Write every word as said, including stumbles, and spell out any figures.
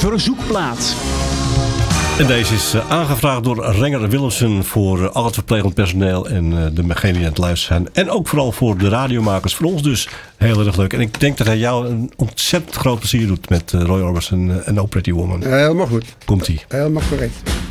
verzoekplaat. En deze is uh, aangevraagd door Renger Willemsen voor uh, al het verplegend personeel en uh, degenen die aan het luisteren zijn. En ook vooral voor de radiomakers. Voor ons dus heel erg leuk. En ik denk dat hij jou een ontzettend groot plezier doet met uh, Roy Orbison en uh, No Pretty Woman. Helemaal goed. Komt-ie. Helemaal correct.